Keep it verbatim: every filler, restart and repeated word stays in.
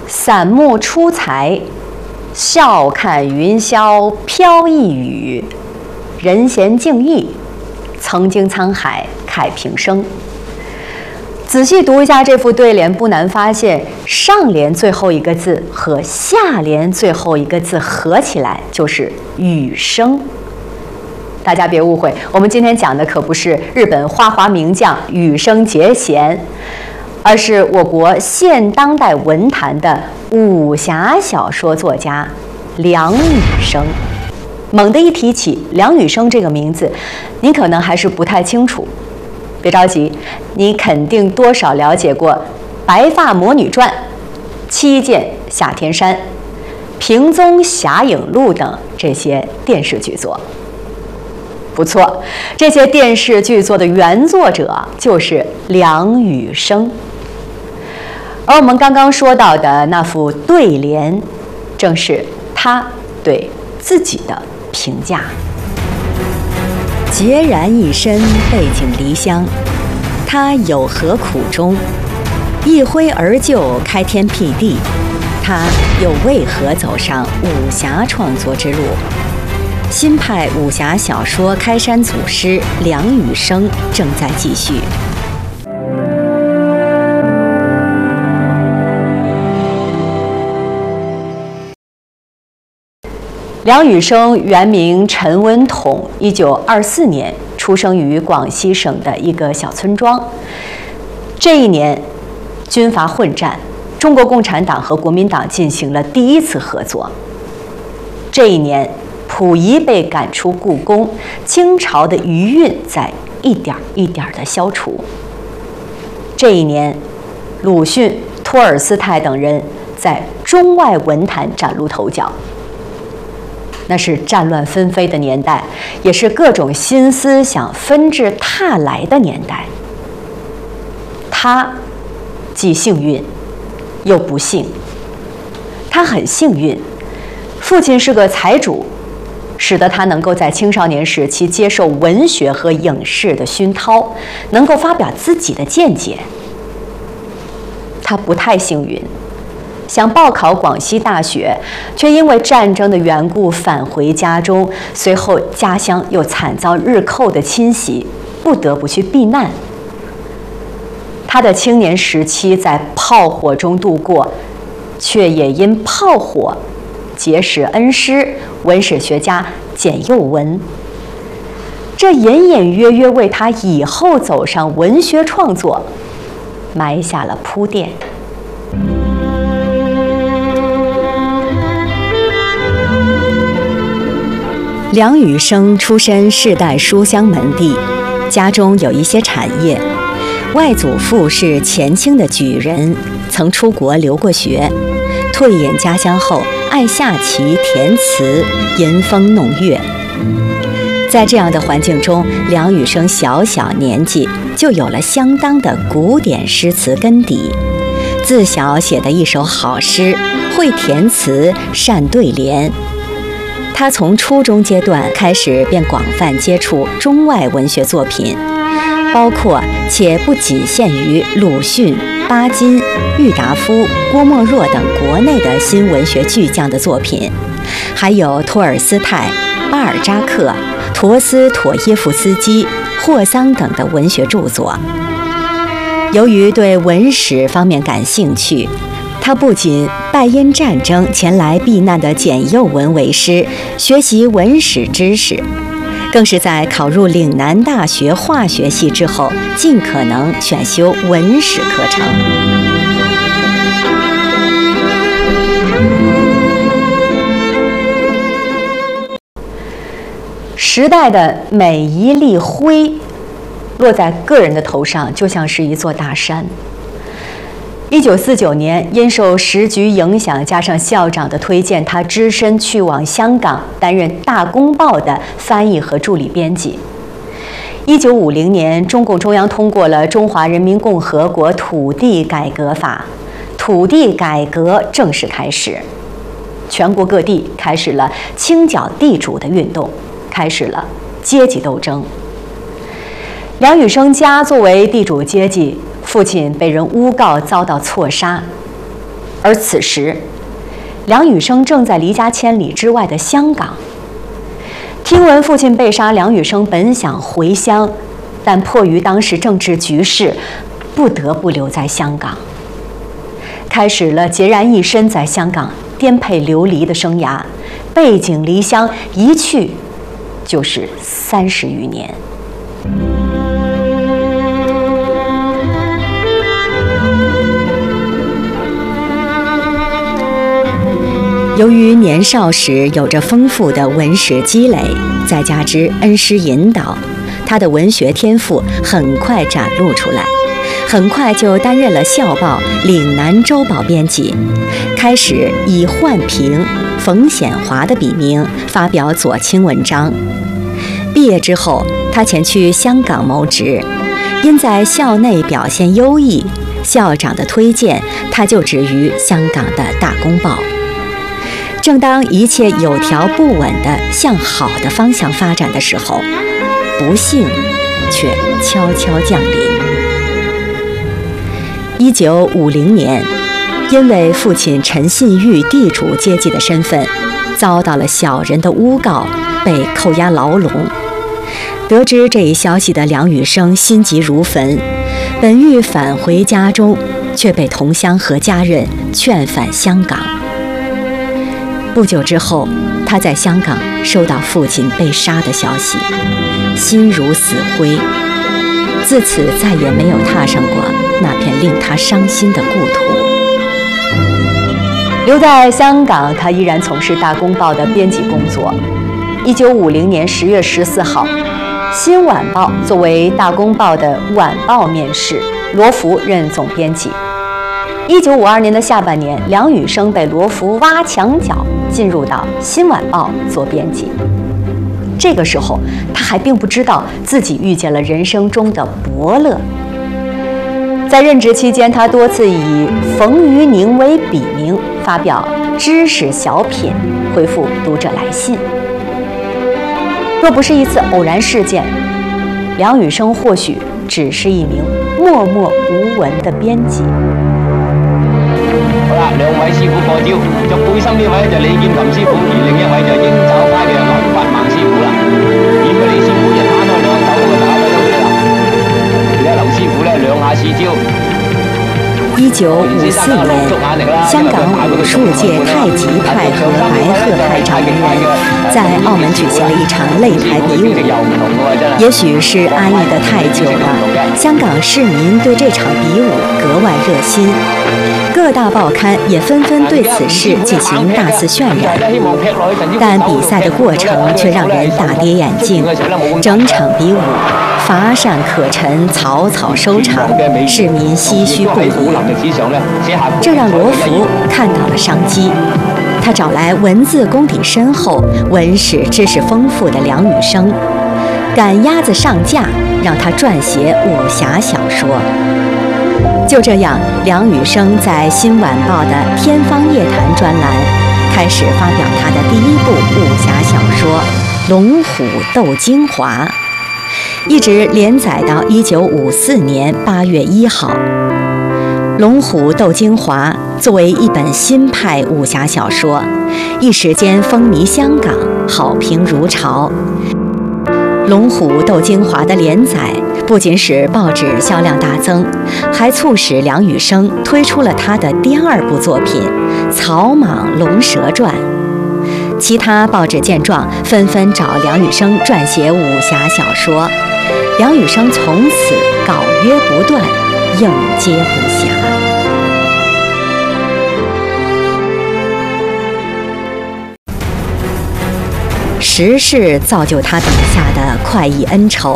散目出才，笑看云霄飘逸语，人闲静逸，曾经沧海慨平生。仔细读一下这副对联，不难发现，上联最后一个字和下联最后一个字合起来就是羽生。大家别误会，我们今天讲的可不是日本花滑名将羽生结弦，而是我国现当代文坛的武侠小说作家梁羽生。猛地一提起梁羽生这个名字，您可能还是不太清楚。别着急，你肯定多少了解过《白发魔女传》《七剑下天山》《平宗侠影录》等这些电视剧作。不错，这些电视剧作的原作者就是梁羽生。而我们刚刚说到的那副对联，正是他对自己的评价。孑然一身，背井离乡，他有何苦衷？一挥而就，开天辟地，他又为何走上武侠创作之路？新派武侠小说开山祖师梁羽生正在继续。梁羽生原名陈文统，一九二四年出生于广西省的一个小村庄。这一年，军阀混战，中国共产党和国民党进行了第一次合作。这一年，溥仪被赶出故宫，清朝的余韵在一点一点地消除。这一年，鲁迅、托尔斯泰等人在中外文坛崭露头角。那是战乱纷飞的年代，也是各种新思想纷至沓来的年代。他既幸运又不幸。他很幸运，父亲是个财主，使得他能够在青少年时期接受文学和影视的熏陶，能够发表自己的见解。他不太幸运，想报考广西大学，却因为战争的缘故返回家中，随后家乡又惨遭日寇的侵袭，不得不去避难。他的青年时期在炮火中度过，却也因炮火结识恩师文史学家简又文，这隐隐约约为他以后走上文学创作埋下了铺垫。梁羽生出身世代书香门第，家中有一些产业。外祖父是前清的举人，曾出国留过学。退隐家乡后，爱下棋、填词、吟风弄月。在这样的环境中，梁羽生小小年纪就有了相当的古典诗词根底，自小写的一手好诗，会填词，善对联。他从初中阶段开始便广泛接触中外文学作品，包括且不仅限于鲁迅、巴金、郁达夫、郭沫若等国内的新文学巨匠的作品，还有托尔斯泰、巴尔扎克、陀思妥耶夫斯基、霍桑等的文学著作。由于对文史方面感兴趣，他不仅拜因战争前来避难的简又文为师，学习文史知识，更是在考入岭南大学化学系之后，尽可能选修文史课程。时代的每一粒灰落在个人的头上，就像是一座大山。一九四九年，因受时局影响，加上校长的推荐，他只身去往香港，担任《大公报》的翻译和助理编辑。一九五零年，中共中央通过了《中华人民共和国土地改革法》，土地改革正式开始，全国各地开始了清剿地主的运动，开始了阶级斗争。梁羽生家作为地主阶级，父亲被人诬告遭到错杀， 而此时，梁羽生正在离家千里之外的香港。听闻父亲被杀，梁羽生本想回乡，但迫于当时政治局势，不得不留在香港，开始了孑然一身在香港颠沛流离的生涯，背井离乡，一去就是三十余年。由于年少时有着丰富的文史积累，再加之恩师引导，他的文学天赋很快展露出来，很快就担任了校报《岭南周报》编辑，开始以焕平、冯显华的笔名发表左倾文章。毕业之后，他前去香港谋职，因在校内表现优异，校长的推荐，他就职于香港的《大公报》。正当一切有条不紊地向好的方向发展的时候，不幸却悄悄降临。一九五零年，因为父亲陈信玉地主阶级的身份，遭到了小人的诬告，被扣押牢笼。得知这一消息的梁羽生心急如焚，本欲返回家中，却被同乡和家人劝返香港。不久之后，他在香港收到父亲被杀的消息，心如死灰，自此再也没有踏上过那片令他伤心的故土。留在香港，他依然从事《大公报》的编辑工作。一九五零年十月十四号，《新晚报》作为《大公报》的晚报面世，罗浮任总编辑。一九五二年的下半年，梁羽生被罗浮挖墙脚，进入到《新晚报》做编辑。这个时候，他还并不知道自己遇见了人生中的伯乐。在任职期间，他多次以冯于宁为笔名发表知识小品，回复读者来信。若不是一次偶然事件，梁羽生或许只是一名默默无闻的编辑。 好啦，兩位師傅過招，着背心呢位就李劍琴師傅，而另一位就鷹爪派嘅林發孟師傅啦。見佢李師傅一攤開兩手咁就打低咗佢哋啦。而家劉師傅咧兩下試招。 一九五四年，香港武术界太极派和白鹤派掌门人在澳门举行了一场擂台比武。也许是安逸得太久了，香港市民对这场比武格外热心。各大报刊也纷纷对此事进行大肆渲染，但比赛的过程却让人大跌眼镜。整场比武乏善可陈，草草收场，市民唏嘘不已。这让罗浮看到了商机，他找来文字功底深厚、文史知识丰富的梁羽生，赶鸭子上架，让他撰写武侠小说。就这样，梁羽生在《新晚报》的《天方夜谭》专栏开始发表他的第一部武侠小说《龙虎斗精华》，一直连载到一九五四年八月一号。《龙虎斗精华》作为一本新派武侠小说，一时间风靡香港，好评如潮。《龙虎斗精华》的连载不仅使报纸销量大增，还促使梁羽生推出了他的第二部作品《草莽龙蛇传》。其他报纸见状，纷纷找梁羽生撰写武侠小说，梁羽生从此稿约不断，应接不暇。时势造就他笔下的快意恩仇，